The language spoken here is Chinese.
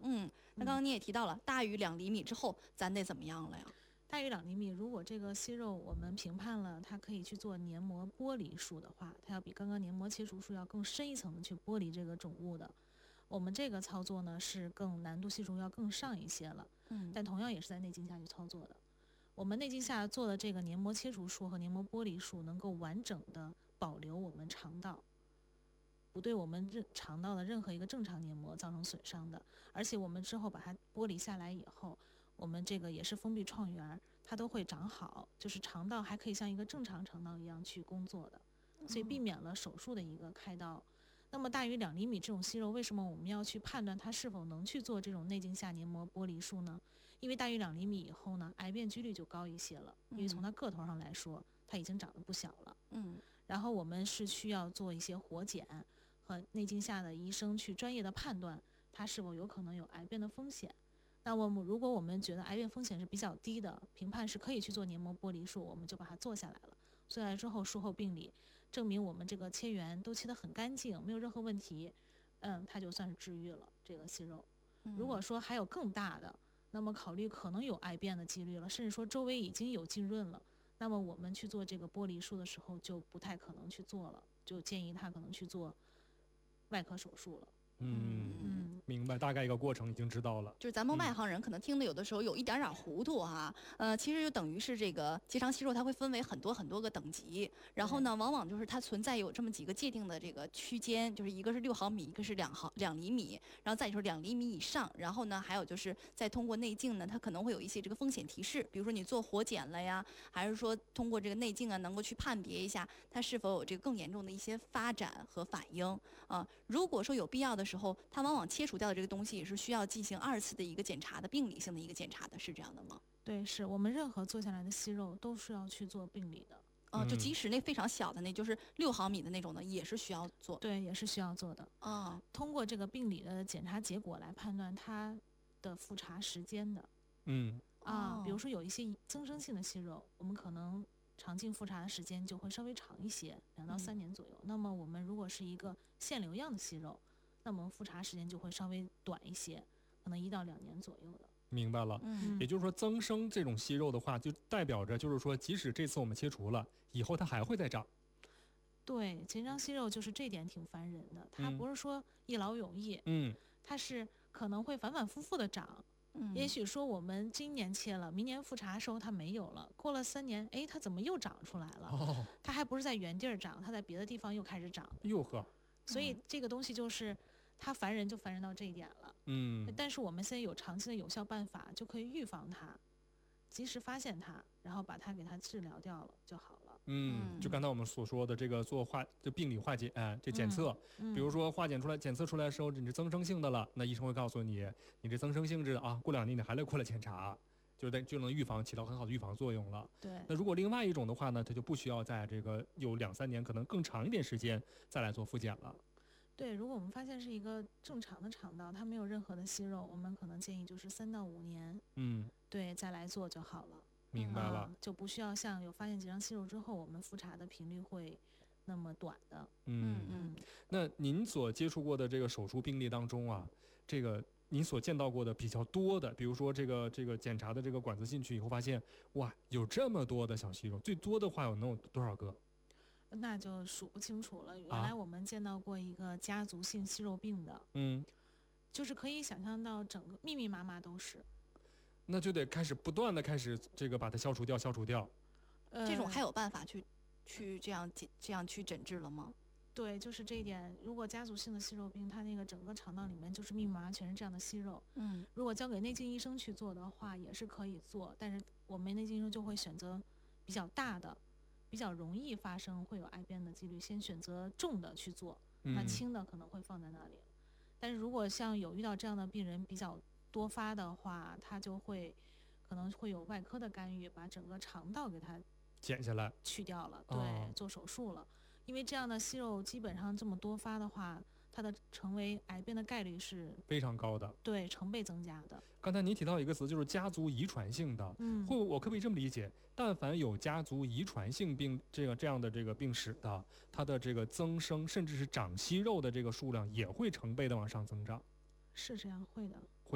那刚刚你也提到了，大于2厘米之后，咱得怎么样了呀？ 大于2厘米，如果这个息肉我们评判了它可以去做黏膜剥离术的话，它要比刚刚黏膜切除术要更深一层的去剥离这个肿物的。我们这个操作呢是更难度系数要更上一些了，但同样也是在内镜下去操作的。我们内镜下做的这个黏膜切除术和黏膜剥离术能够完整的保留我们肠道，不对我们肠道的任何一个正常黏膜造成损伤的，而且我们之后把它剥离下来以后，我们这个也是封闭创元，它都会长好，就是肠道还可以像一个正常肠道一样去工作的，所以避免了手术的一个开刀。那么大于2厘米这种息肉，为什么我们要去判断它是否能去做这种内镜下黏膜剥离术呢？因为大于2厘米以后呢，癌变几率就高一些了，因为从它个头上来说，它已经长得不小了。然后我们是需要做一些活检和内镜下的医生去专业的判断它是否有可能有癌变的风险。那如果我们觉得癌变风险是比较低的，评判是可以去做黏膜剥离术，我们就把它做下来了。做下来之后，术后病理证明我们这个切缘都切得很干净，没有任何问题，它就算是治愈了这个息肉。如果说还有更大的，那么考虑可能有癌变的几率了，甚至说周围已经有浸润了，那么我们去做这个剥离术的时候就不太可能去做了，就建议他可能去做外科手术了。 明白，大概一个过程已经知道了。 就是咱们外行人可能听的有的时候有一点点糊涂哈，其实就等于是这个结肠息肉它会分为很多很多个等级，然后呢，往往就是它存在有这么几个界定的这个区间，就是一个是6毫米，一个是2厘米，然后再就是2厘米以上，然后呢，还有就是再通过内镜呢，它可能会有一些这个风险提示，比如说你做活检了呀，还是说通过这个内镜啊，能够去判别一下它是否有这个更严重的一些发展和反应啊。如果说有必要的时候，它往往切除掉的这个东西也是需要进行2次的一个检查的，病理性的一个检查的，是这样的吗？ 对，是我们任何做下来的息肉都是要去做病理的。 就即使那非常小的，那就是6毫米的那种的，也是需要做。 对，也是需要做的。通过这个病理的检查结果来判断它的复查时间的。比如说有一些增生性的息肉，我们可能肠镜复查的时间就会稍微长一些，2到3年左右。那么我们如果是一个腺瘤样的息肉，那么复查时间就会稍微短一些，可能1到2年左右的。 明白了。也就是说增生这种息肉的话，就代表着就是说即使这次我们切除了，以后它还会再长。 对，结肠息肉就是这点挺烦人的，它不是说一劳永逸，它是可能会反反复复的长。也许说我们今年切了，明年复查的时候它没有了，过了3年，它怎么又长出来了？它还不是在原地儿长，它在别的地方又开始长。 哟呵， 所以这个东西就是它烦人，就烦人到这一点了。但是我们现在有长期的有效办法，就可以预防它，及时发现它，然后把它给它治疗掉了就好了。 就刚才我们所说的这个就病理化检，这检测，比如说检测出来的时候你是增生性的了，那医生会告诉你，你这增生性质啊，过2年你还得过来检查，就能预防，起到很好的预防作用了。 对。 那如果另外一种的话呢，它就不需要在这个有2、3年，可能更长一点时间再来做复检了。 对，如果我们发现是一个正常的肠道，它没有任何的息肉，我们可能建议就是3到5年，对，再来做就好了。 明白了， 就不需要像有发现结肠息肉之后，我们复查的频率会那么短的。 那您所接触过的这个手术病例当中啊，这个您所见到过的比较多的，比如说这个检查的这个管子进去以后，发现哇，有这么多的小息肉，最多的话能有多少个？ 那就数不清楚了。原来我们见到过一个家族性息肉病的，就是可以想象到整个密密麻麻都是。 那就得不断的开始这个把它消除掉。 这种还有办法去这样去诊治了吗？ 对，就是这一点。如果家族性的息肉病，它那个整个肠道里面就是密密麻麻全是这样的息肉。如果交给内镜医生去做的话，也是可以做，但是我们内镜医生就会选择比较大的，比较容易发生会有癌变的几率，先选择重的去做，那轻的可能会放在那里。但是如果像有遇到这样的病人比较多发的话，他就会可能会有外科的干预，把整个肠道给它剪下来去掉了，对，做手术了。因为这样的息肉基本上这么多发的话，它的成为癌变的概率是非常高的， 对，成倍增加的。 刚才您提到一个词，就是家族遗传性的，我可不可以这么理解？但凡有家族遗传性病这样的这个病史的，它的这个增生甚至是长息肉的这个数量也会成倍的往上增长。 是这样，会的。